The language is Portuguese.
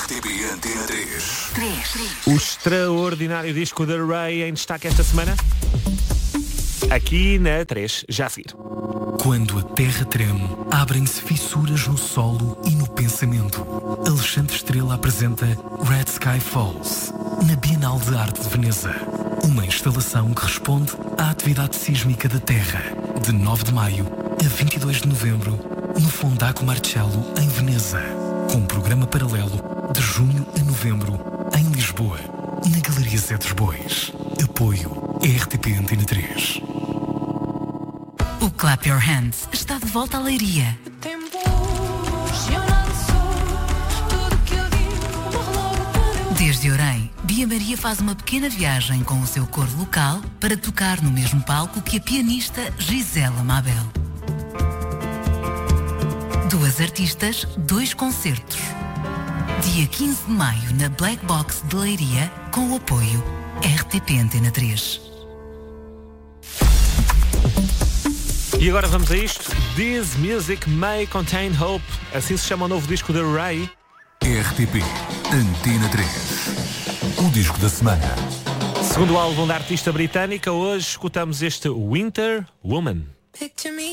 RTP Antena 3. O extraordinário disco da Ray em destaque esta semana. Aqui na 3, já a seguir. Quando a terra treme, abrem-se fissuras no solo e no pensamento. Alexandre Estrela apresenta Red Sky Falls, na Bienal de Arte de Veneza. Uma instalação que responde à atividade sísmica da Terra. De 9 de maio a 22 de novembro, no Fondaco Marcello, em Veneza. Com um programa paralelo de junho a novembro, em Lisboa, na Galeria Zé dos Bois. Apoio RTP Antena 3. O Clap Your Hands está de volta à Leiria. Desde Orem, Bia Maria faz uma pequena viagem com o seu coro local para tocar no mesmo palco que a pianista Gisela Mabel. 2 artistas, 2 concertos. Dia 15 de maio na Black Box de Leiria, com o apoio RTP Antena 3. E agora vamos a isto. This Music May Contain Hope. Assim se chama o novo disco da Ray. RTP Antena 3. O disco da semana. Segundo o álbum da artista britânica, hoje escutamos este Winter Woman. Picture me